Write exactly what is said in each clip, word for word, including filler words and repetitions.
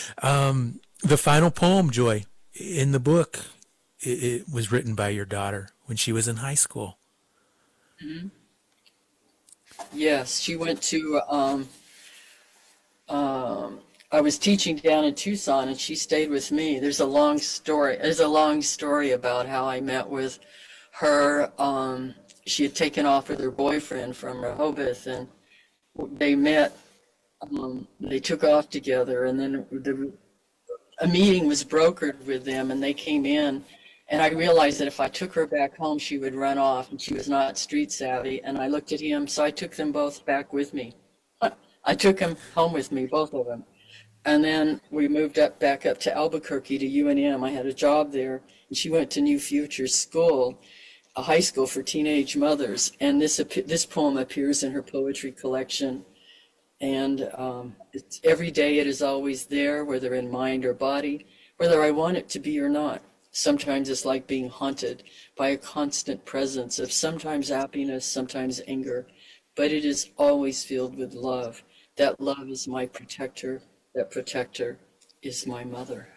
Um, the final poem, Joy, in the book, it, it was written by your daughter when she was in high school. Mhm. Yes, she went to, um, um, I was teaching down in Tucson and she stayed with me. There's a long story. There's a long story about how I met with her. Um, she had taken off with her boyfriend from Rehoboth and they met. Um, they took off together and then the, a meeting was brokered with them and they came in and I realized that if I took her back home, she would run off and she was not street savvy. And I looked at him, so I took them both back with me. I took them home with me, both of them. And then we moved up back up to Albuquerque to U N M. I had a job there, and she went to New Futures School, a high school for teenage mothers. And this this poem appears in her poetry collection. And um, it's, every day it is always there, whether in mind or body, whether I want it to be or not. Sometimes it's like being haunted by a constant presence of sometimes happiness, sometimes anger, but it is always filled with love. That love is my protector. That protector is my mother.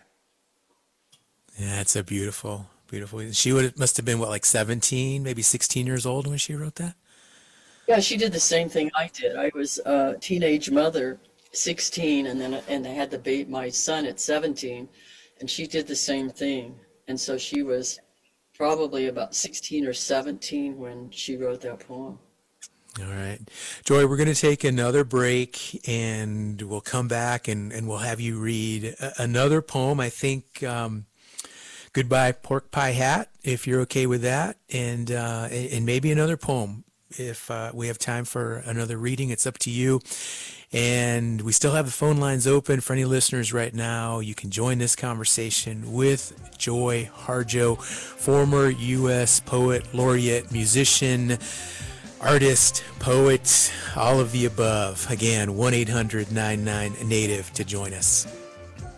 Yeah, it's a beautiful, beautiful. She would must have been what, like seventeen, maybe sixteen years old when she wrote that. Yeah, she did the same thing I did. I was a teenage mother, sixteen, and then and I had the baby, my son at seventeen, and she did the same thing. And so she was probably about sixteen or seventeen when she wrote that poem. All right. Joy, we're going to take another break and we'll come back and, and we'll have you read a, another poem. I think um, Goodbye Pork Pie Hat, if you're okay with that, and, uh, and maybe another poem if uh, we have time for another reading. It's up to you. And we still have the phone lines open for any listeners right now. You can join this conversation with Joy Harjo, former U S poet, laureate, musician, artist, poet, all of the above. Again, one eight hundred nine nine native to join us.